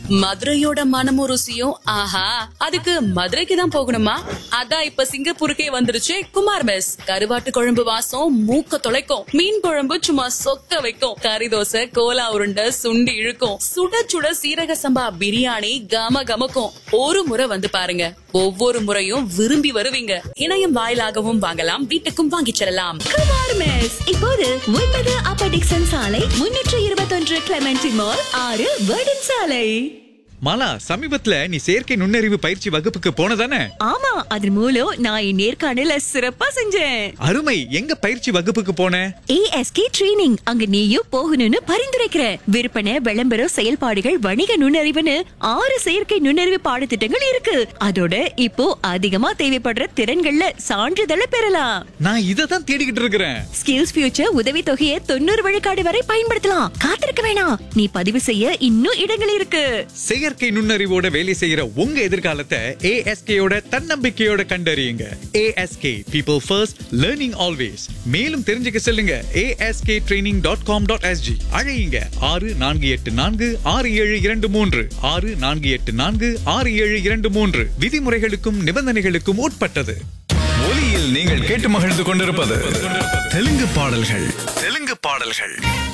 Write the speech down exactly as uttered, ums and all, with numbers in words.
மதுரையோட மனமும் ருசியும் ஆஹா அதுக்கு மதுரைக்கு தான் போகணுமா? அதான் இப்ப சிங்கப்பூருக்கே வந்துருச்சு குமார் மெஸ். கருவாட்டு குழம்பு வாசம் மூக்க தொலைக்கும், மீன் குழம்பு சும்மா சொக்க வைக்கும், கறி தோசை கோலா உருண்டை சுண்டி இழுக்கும், சுட சுட சீரக சம்பா பிரியாணி கம கமக்கும். ஒரு முறை வந்து பாருங்க, ஒவ்வொரு முறையும் விரும்பி வருவீங்க. இணையம் வாயிலாகவும் வாங்கலாம், வீட்டுக்கும் வாங்கிச் செல்லலாம். குமார் மெஸ் இப்போது ஒன்பது அப்பர் டிக்சன் சாலை, முன்னூற்று இருபத்தொன்று கிளமெண்டி மால், ஆறு வேர்டன் சாலை. மாலா, சமீபத்துல நீ செயற்கை நுண்ணறிவு பயிற்சி வகுப்புக்கு போனதானே? ஆமா, அது மூலம் நான் என் நேர்காணல சிறப்பா செஞ்சேன். அருமை. எங்க பயிற்சி வகுப்புக்கு போன? ASK training. அங்க நீயும் போகணும்னு பரிந்துரைக்கிறேன். விற்பனை, விளம்பரம், செயல்பாடுகள், வணிக நுண்ணறிவுன்னு ஆறு செயற்கை நுண்ணறிவு பாடத்திட்டங்கள் இருக்கு. அதோட இப்போ அதிகமா தேவைப்படுற திறன்கள்ல சான்றிதழை பெறலாம். நான் இத தான் தேடிக்கிட்டு இருக்கிறேன். ஸ்கில்ஸ் ஃபியூச்சர் உதவி தொகையை தொண்ணூறு விழுக்காடு வரை பயன்படுத்தலாம். காத்திருக்க வேணாம், நீ பதிவு செய்ய இன்னும் இடங்கள் இருக்கு. செயற்கை நுண்ணறிவோட வேலை செய்யற உங்க எதிர்காலத்தை ஏஎஸ்கேயோட தன்னம்பிக்கையோட கண்டறியுங்க. ASK, people first, learning always. மேலும் தெரிஞ்சுக்க செல்லுங்க ASK training dot com dot SG. அழையுங்க ஆறு நான்கு எட்டு நான்கு ஆறு ஏழு இரண்டு மூன்று ஆறு நான்கு எட்டு நான்கு ஆறு ஏழு இரண்டு மூன்று. விதிமுறைகளுக்கும் நிபந்தனைகளுக்கும் உட்பட்டது. ஒலியில் நீங்கள் கேட்டு மகிழ்ந்து கொண்டிருப்பது தெலுங்கு பாடல்கள். தெலுங்கு பாடல்கள்